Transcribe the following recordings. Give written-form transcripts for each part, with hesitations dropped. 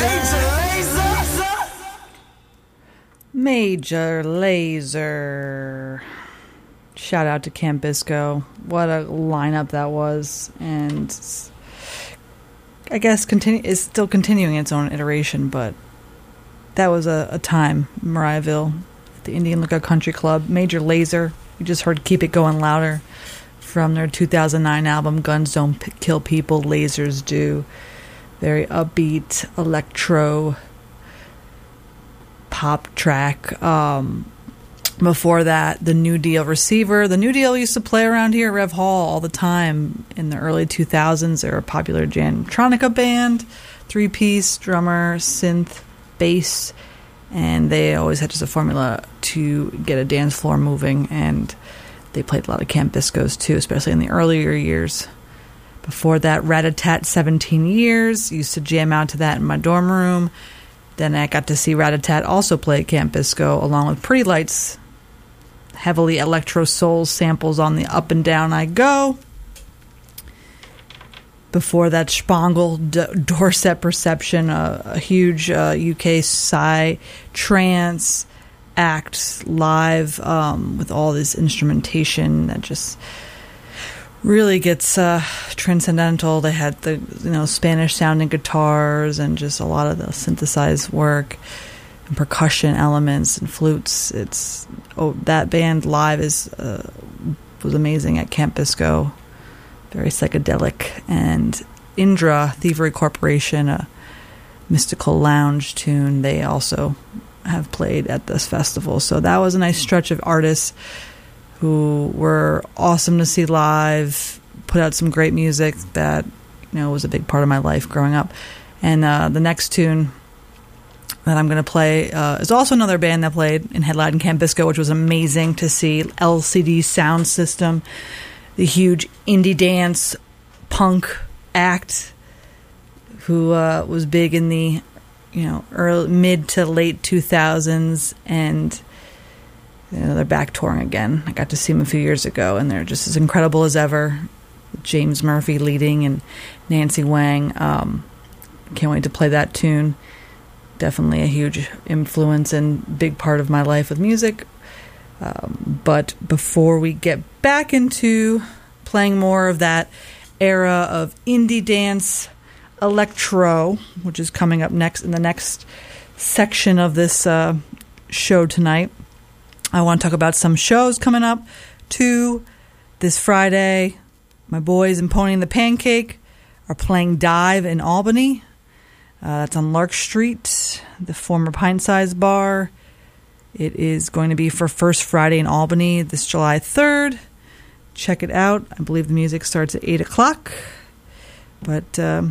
Major Lazer. Shout out to Camp Bisco. What a lineup that was. And I guess is still continuing its own iteration, but that was a time, Mariahville, at the Indian Lookout Country Club. Major Lazer. You just heard Keep It Going Louder from their 2009 album, Guns Don't Kill People, Lasers Do. Very upbeat, electro pop track. Before that, the New Deal Receiver. The New Deal used to play around here at Rev Hall all the time in the early 2000s. They were a popular Jantronica band, 3-piece, drummer, synth, bass, and they always had just a formula to get a dance floor moving, and they played a lot of Camp Biscos too, especially in the earlier years. Before that, Rat-a-Tat, 17 Years. Used to jam out to that in my dorm room. Then I got to see Rat-a-Tat also play at Camp Bisco, along with Pretty Lights. Heavily electro soul samples on the Up and Down I Go. Before that, Spangle, Dorset Perception, a huge UK psy trance act live with all this instrumentation that just really gets transcendental. They had the Spanish sounding guitars and just a lot of the synthesized work and percussion elements and flutes. That band live was amazing at Camp Bisco. Very psychedelic. And Indra, Thievery Corporation, a mystical lounge tune, they also have played at this festival. So that was a nice stretch of artists who were awesome to see live, put out some great music that was a big part of my life growing up. And the next tune that I'm going to play is also another band that played in Headlight and Camp Bisco, which was amazing to see. LCD Sound System, the huge indie dance punk act who was big in the early mid to late 2000s, and they're back touring again. I got to see them a few years ago, and they're just as incredible as ever. James Murphy leading and Nancy Wang. Can't wait to play that tune. Definitely a huge influence and big part of my life with music. But before we get back into playing more of that era of indie dance electro, which is coming up next in the next section of this show tonight, I want to talk about some shows coming up too. This Friday, my boys in Pony and the Pancake are playing Dive in Albany. That's on Lark Street, the former Pint Size Bar. It is going to be for First Friday in Albany this July 3rd. Check it out. I believe the music starts at 8 o'clock. But,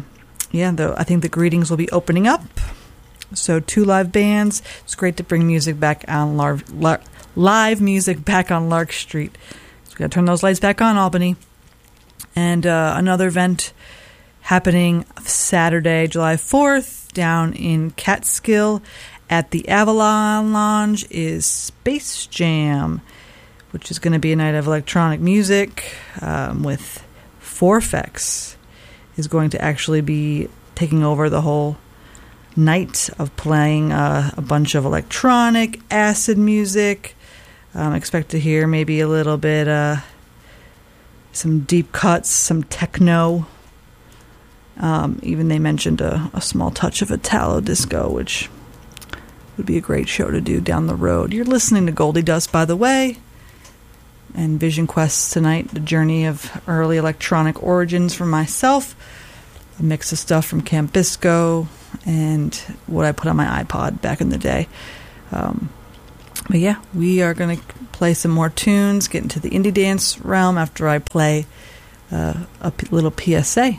I think the greetings will be opening up. So 2 live bands. It's great to bring music back on live music back on Lark Street. So we got to turn those lights back on, Albany. And another event happening Saturday, July 4th, down in Catskill at the Avalon Lounge is Space Jam, which is going to be a night of electronic music with Forfex is going to actually be taking over the whole night of playing a bunch of electronic, acid music. Expect to hear maybe a little bit, some deep cuts, some techno. Even they mentioned a small touch of Italo disco, which would be a great show to do down the road. You're listening to Goldie Dust, by the way, and Vision Quest tonight, the journey of early electronic origins for myself, a mix of stuff from Camp Bisco and what I put on my iPod back in the day. But yeah, we are going to play some more tunes, get into the indie dance realm after I play a little PSA.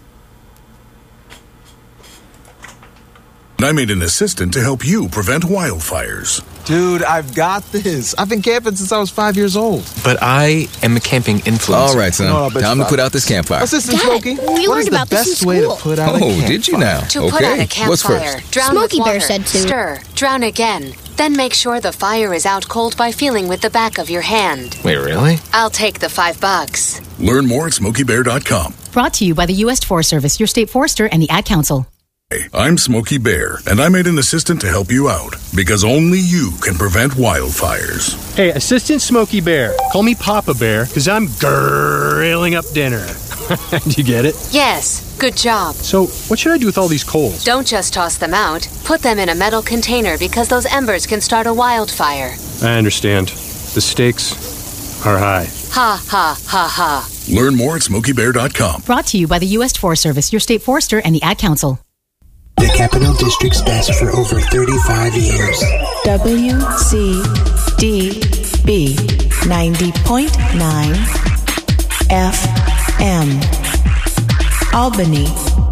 I made an assistant to help you prevent wildfires. Dude, I've got this. I've been camping since I was 5 years old. But I am a camping influencer. All right, son. Time to put out this campfire. Assistant Smokey, we what is learned the about this best in way to school. put out a campfire? Oh, did you now? To put out a campfire, What's first? drown Smokey with Bear water, said to. stir, drown again. Then make sure the fire is out cold by feeling with the back of your hand. Wait, really? I'll take the $5. Learn more at SmokeyBear.com. Brought to you by the U.S. Forest Service, your state forester, and the Ad Council. I'm Smokey Bear, and I made an assistant to help you out, because only you can prevent wildfires. Hey, Assistant Smokey Bear. Call me Papa Bear, because I'm grilling up dinner. Do you get it? Yes, good job. So, what should I do with all these coals? Don't just toss them out. Put them in a metal container because those embers can start a wildfire. I understand. The stakes are high. Ha, ha, ha, ha. Learn more at SmokeyBear.com. Brought to you by the U.S. Forest Service, your state forester, and the Ad Council. The Capital District's best for over 35 years. WCDB 90.9 FM. Albany,